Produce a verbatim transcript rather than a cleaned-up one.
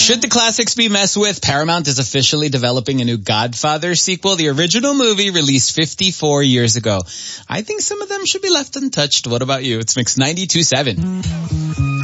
Should the classics be messed with? Paramount is officially developing a new Godfather sequel. The original movie released fifty-four years ago. I think some of them should be left untouched. What about you? It's Mix ninety-two point seven.